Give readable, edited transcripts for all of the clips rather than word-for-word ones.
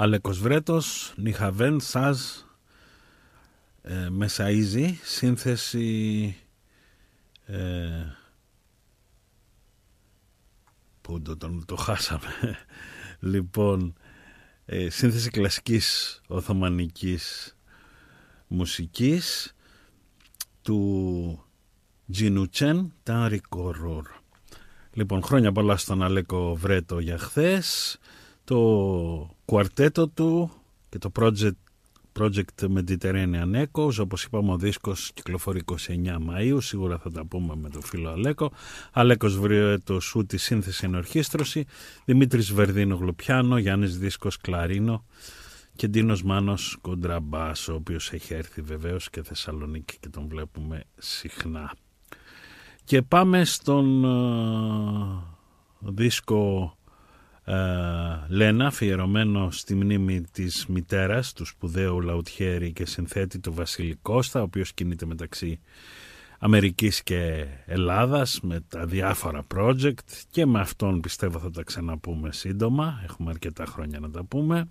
Αλέκος Βρέτος, Νιχαβέν, Σάζ, Μεσαΐζη, σύνθεση που το χάσαμε. Λοιπόν, σύνθεση κλασικής οθωμανικής μουσικής του Τζινουτσέν Τανρικορόρ. Λοιπόν, χρόνια πολλά στον Αλέκο Βρέτο για χθες. Το κουαρτέτο του και το Project Mediterranean Echoes, όπως είπαμε, ο δίσκος κυκλοφορεί 29 Μαΐου, σίγουρα θα τα πούμε με τον φίλο Αλέκο. Αλέκος Βρέτος ούτη σύνθεση ενορχήστρωση, Δημήτρης Βερδίνογλου πιάνο, Γιάννης Δίσκος κλαρίνο και Ντίνος Μάνος κοντραμπάσο, ο οποίος έχει έρθει βεβαίως και Θεσσαλονίκη και τον βλέπουμε συχνά. Και πάμε στον δίσκο Λένα, αφιερωμένο στη μνήμη της μητέρας του σπουδαίου λαουτιέρη και συνθέτη του Βασίλη Κώστα, ο οποίος κινείται μεταξύ Αμερικής και Ελλάδας με τα διάφορα project, και με αυτόν πιστεύω θα τα ξαναπούμε σύντομα, έχουμε αρκετά χρόνια να τα πούμε.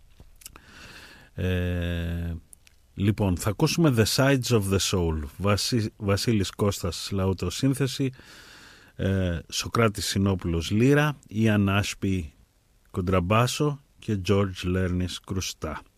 Λοιπόν, θα ακούσουμε The Sides of the Soul, Βασίλης Κώστας λαουτοσύνθεση, Σοκράτης Συνόπουλος λύρα, Ιαν Άσπη κοντραμπάσο και George Λέρνης κρουστά.